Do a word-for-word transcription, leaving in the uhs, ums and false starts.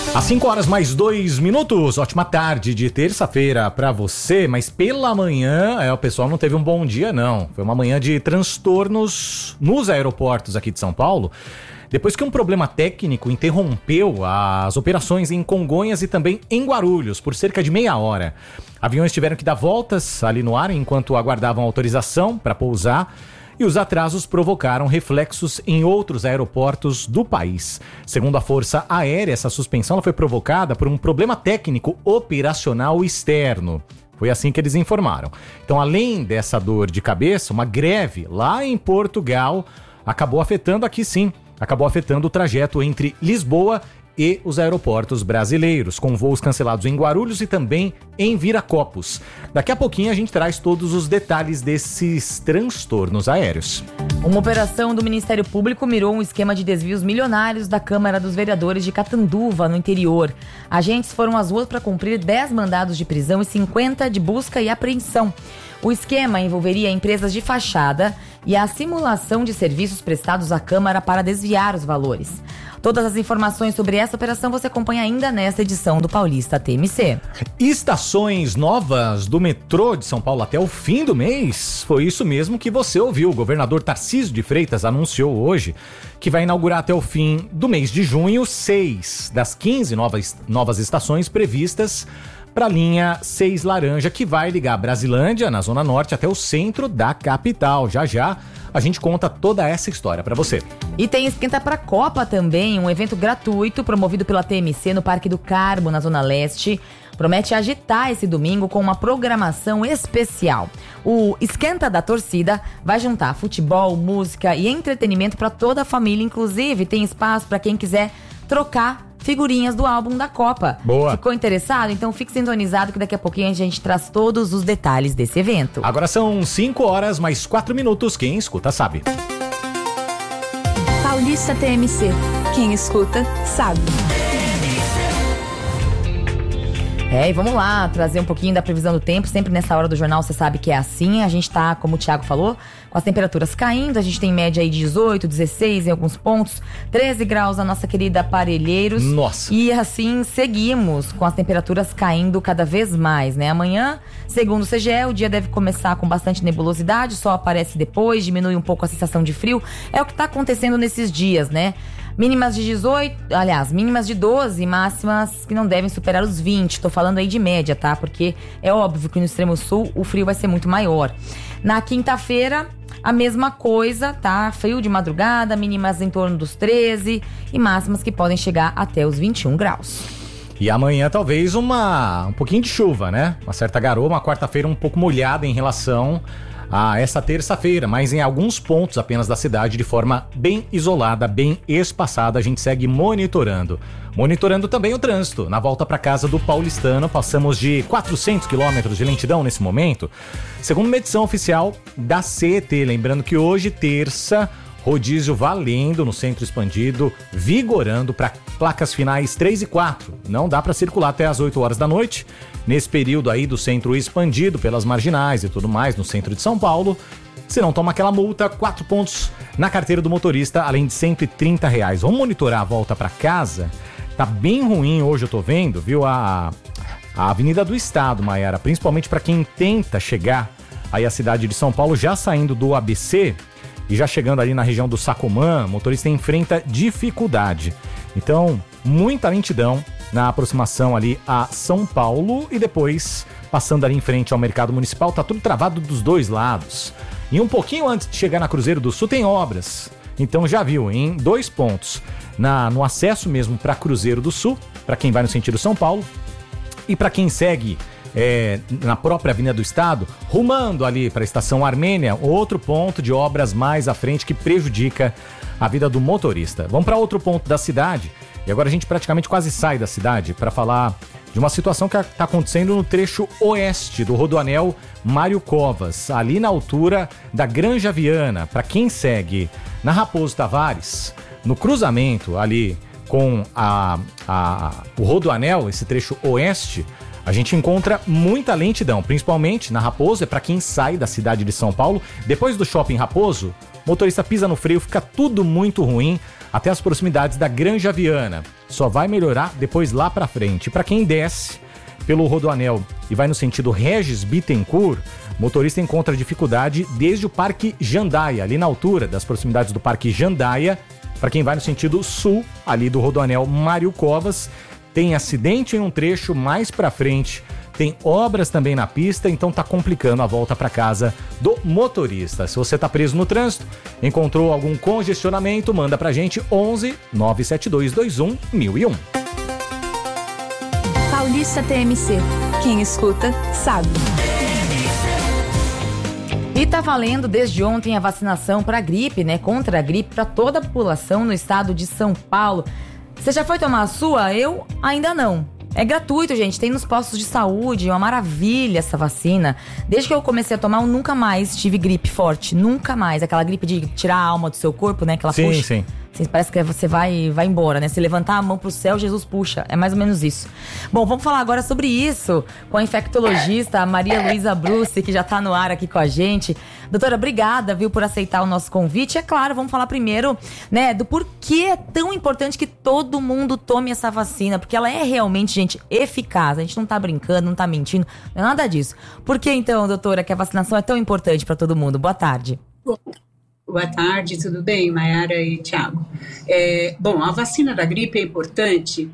Às cinco horas mais dois minutos, ótima tarde de terça-feira pra você, mas pela manhã, é, o pessoal não teve um bom dia não, foi uma manhã de transtornos nos aeroportos aqui de São Paulo, depois que um problema técnico interrompeu as operações em Congonhas e também em Guarulhos por cerca de meia hora. Aviões tiveram que dar voltas ali no ar enquanto aguardavam autorização para pousar. E os atrasos provocaram reflexos em outros aeroportos do país. Segundo a Força Aérea, essa suspensão foi provocada por um problema técnico operacional externo. Foi assim que eles informaram. Então, além dessa dor de cabeça, uma greve lá em Portugal acabou afetando aqui sim, acabou afetando o trajeto entre Lisboa e os aeroportos brasileiros, com voos cancelados em Guarulhos e também em Viracopos. Daqui a pouquinho a gente traz todos os detalhes desses transtornos aéreos. Uma operação do Ministério Público mirou um esquema de desvios milionários da Câmara dos Vereadores de Catanduva, no interior. Agentes foram às ruas para cumprir dez mandados de prisão e cinquenta de busca e apreensão. O esquema envolveria empresas de fachada e a simulação de serviços prestados à Câmara para desviar os valores. Todas as informações sobre essa operação você acompanha ainda nesta edição do Paulista T M C. Estações novas do metrô de São Paulo até o fim do mês? Foi isso mesmo que você ouviu. O governador Tarcísio de Freitas anunciou hoje que vai inaugurar até o fim do mês de junho seis das quinze novas, novas estações previstas para a linha seis Laranja, que vai ligar Brasilândia, na Zona Norte, até o centro da capital. Já já a gente conta toda essa história para você. E tem Esquenta pra Copa também, um evento gratuito promovido pela T M C no Parque do Carmo, na Zona Leste. Promete agitar esse domingo com uma programação especial. O Esquenta da Torcida vai juntar futebol, música e entretenimento para toda a família. Inclusive, tem espaço para quem quiser trocar figurinhas do álbum da Copa. Boa. Ficou interessado? Então fique sintonizado que daqui a pouquinho a gente traz todos os detalhes desse evento. Agora são cinco horas mais quatro minutos. Quem escuta sabe. Paulista T M C. Quem escuta sabe. É, e vamos lá, trazer um pouquinho da previsão do tempo. Sempre nessa hora do jornal você sabe que é assim. A gente tá, como o Thiago falou, com as temperaturas caindo. A gente tem média aí de dezoito, dezesseis em alguns pontos, treze graus na nossa querida Parelheiros. Nossa! E assim seguimos com as temperaturas caindo cada vez mais, né? Amanhã, segundo o C G E, o dia deve começar com bastante nebulosidade, o sol aparece depois, diminui um pouco a sensação de frio. É o que tá acontecendo nesses dias, né? Mínimas de dezoito, aliás, mínimas de doze, máximas que não devem superar os vinte. Tô falando aí de média, tá? Porque é óbvio que no extremo sul o frio vai ser muito maior. Na quinta-feira, a mesma coisa, tá? Frio de madrugada, mínimas em torno dos treze e máximas que podem chegar até os vinte e um graus. E amanhã talvez uma, um pouquinho de chuva, né? Uma certa garoa, uma quarta-feira um pouco molhada em relação a essa terça-feira, mas em alguns pontos apenas da cidade, de forma bem isolada, bem espaçada. A gente segue monitorando. Monitorando também o trânsito. Na volta para casa do paulistano, passamos de quatrocentos quilômetros de lentidão nesse momento, segundo uma edição oficial da C E T. Lembrando que hoje, terça, rodízio valendo no centro expandido, vigorando para placas finais três e quatro. Não dá para circular até as oito horas da noite. Nesse período aí do centro expandido pelas marginais e tudo mais, no centro de São Paulo, se não toma aquela multa, quatro pontos na carteira do motorista, além de cento e trinta reais. Vamos monitorar a volta para casa? Tá bem ruim hoje, eu tô vendo, viu? A, a Avenida do Estado, Maiara, principalmente para quem tenta chegar aí à cidade de São Paulo, já saindo do A B C e já chegando ali na região do Sacomã, o motorista enfrenta dificuldade. Então, muita lentidão na aproximação ali a São Paulo e depois passando ali em frente ao Mercado Municipal, tá tudo travado dos dois lados. E um pouquinho antes de chegar na Cruzeiro do Sul tem obras. Então já viu, em dois pontos, na, no acesso mesmo para Cruzeiro do Sul, para quem vai no sentido São Paulo, e para quem segue é, na própria Avenida do Estado, rumando ali para a Estação Armênia, outro ponto de obras mais à frente que prejudica a vida do motorista. Vamos para outro ponto da cidade. E agora a gente praticamente quase sai da cidade para falar de uma situação que está acontecendo no trecho oeste do Rodoanel Mário Covas, ali na altura da Granja Viana. Para quem segue na Raposo Tavares, no cruzamento ali com a, a, o Rodoanel, esse trecho oeste, a gente encontra muita lentidão, principalmente na Raposo. É para quem sai da cidade de São Paulo. Depois do Shopping Raposo, o motorista pisa no freio, fica tudo muito ruim até as proximidades da Granja Viana. só vai melhorar depois lá pra frente. Para quem desce pelo Rodoanel e vai no sentido Regis Bittencourt, o motorista encontra dificuldade desde o Parque Jandaia, ali na altura das proximidades do Parque Jandaia. Para quem vai no sentido sul, ali do Rodoanel Mário Covas, tem acidente em um trecho mais para frente, tem obras também na pista, então tá complicando a volta para casa do motorista. Se você tá preso no trânsito, encontrou algum congestionamento, manda pra gente onze nove sete dois dois um mil e um. Paulista T M C. Quem escuta, sabe. E tá valendo desde ontem a vacinação para gripe, né? Contra a gripe para toda a população no estado de São Paulo. Você já foi tomar a sua? Eu ainda não. É gratuito, gente. Tem nos postos de saúde. É uma maravilha essa vacina. Desde que eu comecei a tomar, eu nunca mais tive gripe forte. Nunca mais. Aquela gripe de tirar a alma do seu corpo, né? Aquela sim, puxa. Sim, sim. Parece que você vai, vai embora, né? Se levantar a mão pro céu, Jesus puxa. É mais ou menos isso. Bom, vamos falar agora sobre isso com a infectologista Maria Luísa Bruce, que já tá no ar aqui com a gente. Doutora, obrigada, viu, por aceitar o nosso convite. É claro, vamos falar primeiro, né, do porquê é tão importante que todo mundo tome essa vacina. Porque ela é realmente, gente, eficaz. A gente não tá brincando, não tá mentindo, não é nada disso. Por que então, doutora, que a vacinação é tão importante para todo mundo? Boa tarde. Boa tarde, tudo bem, Mayara e Thiago? É, bom, a vacina da gripe é importante